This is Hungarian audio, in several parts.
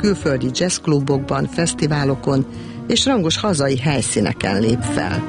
külföldi jazzklubokban, fesztiválokon és rangos hazai helyszíneken lép fel.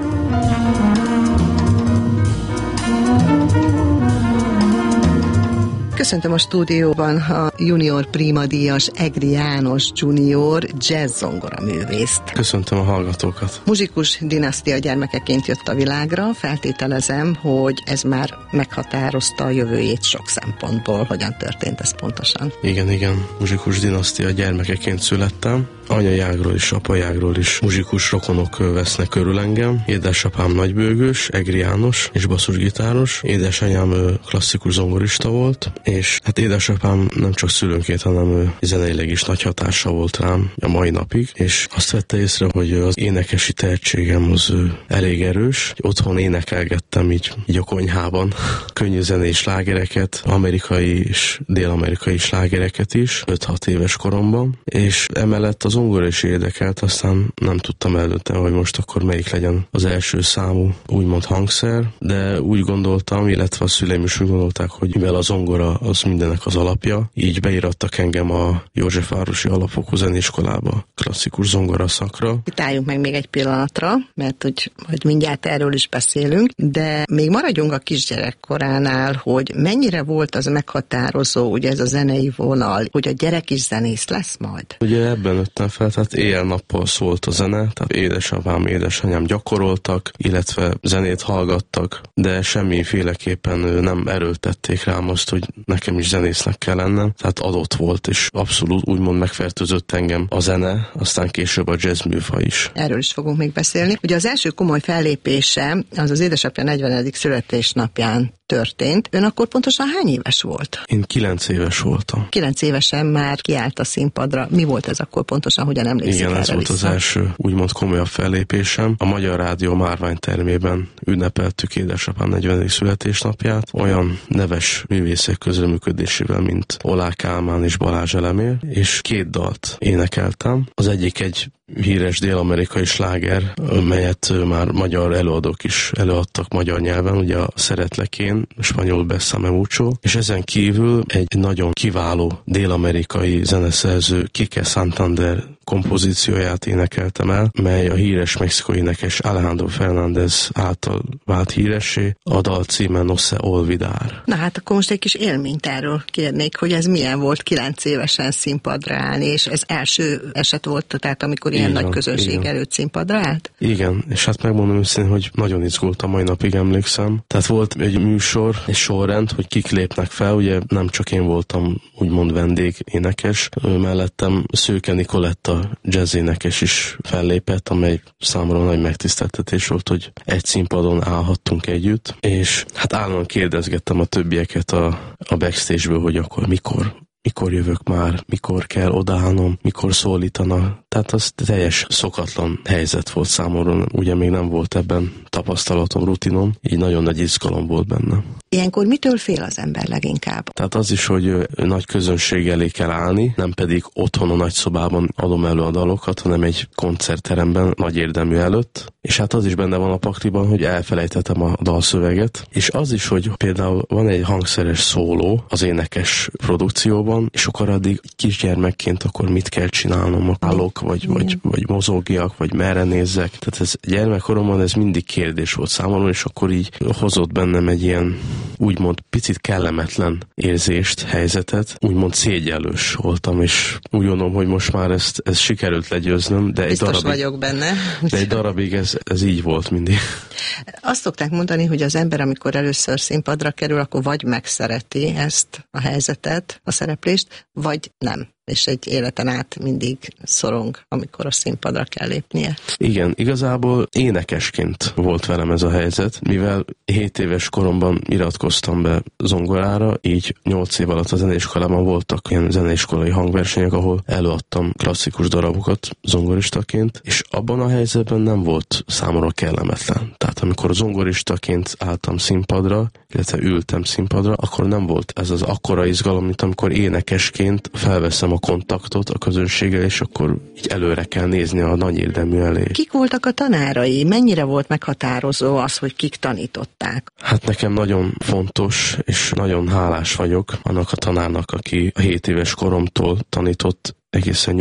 Köszöntöm a stúdióban a junior primadíjas Egri János junior jazz zongoraművészt. Köszöntöm a hallgatókat. Muzsikus dinasztia gyermekeként jött a világra, feltételezem, hogy ez már meghatározta a jövőjét sok szempontból. Hogyan történt ez pontosan? Igen, muzsikus dinasztia gyermekeként születtem. Anyai ágról és apai ágról is muzsikus rokonok vesznek körül engem. Édesapám nagybőgős, Egri János és basszusgitáros. Édesanyám klasszikus zongorista volt, és hát édesapám nem csak szülőnként, hanem zeneileg is nagy hatással volt rám a mai napig, és azt vette észre, hogy az énekesi tehetségem az elég erős. Otthon énekelgettem így a konyhában könnyű zenei slágereket, amerikai és dél-amerikai slágereket is, 5-6 éves koromban, és emellett az zongora is érdekelt, aztán nem tudtam eldönteni, hogy most akkor melyik legyen az első számú úgymond hangszer, de úgy gondoltam, illetve a szüleim is úgy gondolták, hogy mivel a zongora az mindennek az alapja, így beírattak engem a Józsefvárosi Alapfokú Zeneiskolába, klasszikus zongora szakra. Itt álljunk meg még egy pillanatra, mert hogy mindjárt erről is beszélünk, de még maradjunk a kisgyerekkoránál, hogy mennyire volt az meghatározó, ugye ez a zenei vonal, hogy a gyerek is zenész lesz majd? Ugye ebben nőttem fel, tehát éjjel-nappal szólt a zene, tehát édesapám, édesanyám gyakoroltak, illetve zenét hallgattak, de semmiféleképpen nem erőltették rám azt, hogy nekem is zenésznek kell lennem, tehát adott volt, és abszolút úgymond megfertőzött engem a zene, aztán később a jazz műfaj is. Erről is fogunk még beszélni. Ugye az első komoly fellépése az édesapja 40. születésnapján történt. Ön akkor pontosan hány éves volt? Én 9 éves voltam. 9 évesen már kiállt a színpadra. Mi volt ez akkor pontosan, hogyan emlékszik erre Igen, ez volt az első úgymond komolyabb fellépésem. A Magyar Rádió márványtermében ünnepeltük édesapám 40. születésnapját. Olyan neves művészek közreműködésével, mint Olá Kálmán és Balázs Elemér, és 2 dalt énekeltem. Az egyik egy híres dél-amerikai sláger, melyet már magyar előadók is előadtak magyar nyelven, ugye a Szeretlek én, spanyol Bessame Mucho, és ezen kívül egy nagyon kiváló dél-amerikai zeneszerző Kike Santander kompozícióját énekeltem el, mely a híres mexikói énekes Alejandro Fernández által vált híressé, a dal címe No se olvidar. Na hát akkor most egy kis élményt erről kérnék, hogy ez milyen volt 9 évesen színpadra állni, és ez első eset volt, tehát amikor ilyen nagy közönség előtt színpadra állt? Igen, és hát megmondom őszintén, hogy nagyon izgultam, mai napig emlékszem. Tehát volt egy műsor, egy sorrend, hogy kik lépnek fel, ugye nem csak én voltam úgymond vendégénekes, mellettem Szőke Nikoletta jazzénekes is fellépett, amely számomra nagy megtiszteltetés volt, hogy egy színpadon állhattunk együtt, és hát állandóan kérdezgettem a többieket a backstage-ből, hogy akkor mikor jövök már, mikor kell odaállnom, mikor szólítanak. Tehát az teljes szokatlan helyzet volt számomra, ugye még nem volt ebben tapasztalatom, rutinom, így nagyon nagy izgalom volt benne. Ilyenkor mitől fél az ember leginkább? Tehát az is, hogy nagy közönség elé kell állni, nem pedig otthon a nagyszobában adom elő a dalokat, hanem egy koncertteremben nagy érdemű előtt, és hát az is benne van a pakliban, hogy elfelejtettem a dalszöveget, és az is, hogy például van egy hangszeres szóló az énekes produkcióban, és akkor addig kisgyermekként akkor mit kell csinálnom, állok, vagy mozogjak, vagy merre nézzek. Tehát ez gyermekkoromban ez mindig kérdés volt számomra, és akkor így hozott bennem egy ilyen úgymond picit kellemetlen érzést, helyzetet, úgymond szégyellős voltam, és úgy gondolom, hogy most már ezt sikerült legyőznöm, de biztos vagyok benne. De egy darabig ez így volt mindig. Azt szokták mondani, hogy az ember, amikor először színpadra kerül, akkor vagy megszereti ezt a helyzetet, a szereplést, vagy nem. És egy életen át mindig szorong, amikor a színpadra kell lépnie. Igen, igazából énekesként volt velem ez a helyzet, mivel 7 éves koromban iratkoztam be zongorára, így 8 év alatt a zeneiskolában voltak ilyen zeneiskolai hangversenyek, ahol előadtam klasszikus darabokat zongoristaként, és abban a helyzetben nem volt számomra kellemetlen. Tehát amikor zongoristaként álltam színpadra, illetve ültem színpadra, akkor nem volt ez az akkora izgalom, mint amikor énekesként felveszem a kontaktot a közönséggel, és akkor így előre kell nézni a nagy érdemű elé. Kik voltak a tanárai? Mennyire volt meghatározó az, hogy kik tanították? Hát nekem nagyon fontos, és nagyon hálás vagyok annak a tanárnak, aki a 7 éves koromtól tanított egészen